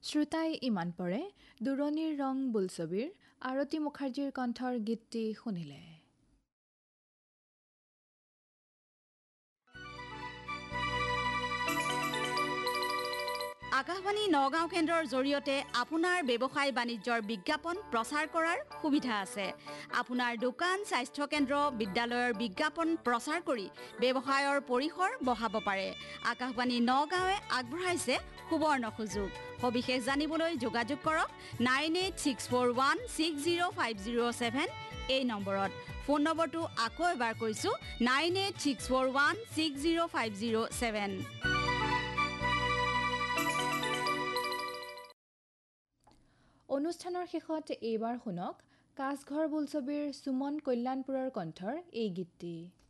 শ্ৰোতাই ইমান পৰে দুৰণিৰ ৰং বোলছবিৰ আৰতি মুখাৰ্জীৰ কণ্ঠৰ গীতটি শুনিলে। আকাশবাণী নগাঁও কেন্দ্ৰৰ জৰিয়তে আপোনাৰ ব্যৱসায় বাণিজ্যৰ বিজ্ঞাপন প্ৰচাৰ কৰাৰ সুবিধা আছে। আপোনাৰ দোকান, স্বাস্থ্য কেন্দ্ৰ, বিদ্যালয়ৰ বিজ্ঞাপন প্ৰচাৰ কৰি ব্যৱসায়ৰ পৰিসৰ বঢ়াব পাৰে। আকাশবাণী নগাঁৱে আগবঢ়াইছে সুবৰ্ণ সুযোগ। সবিশেষ জানিবলৈ যোগাযোগ কৰক 9864160507 এই নম্বৰত। ফোন নম্বৰটো আকৌ এবাৰ কৈছোঁ 9864160507। অনুষ্ঠানৰ শেষত এইবাৰ শুনক কাছঘৰ বোলছবিৰ সুমন কল্যাণপুৰৰ কণ্ঠৰ এই গীতটি।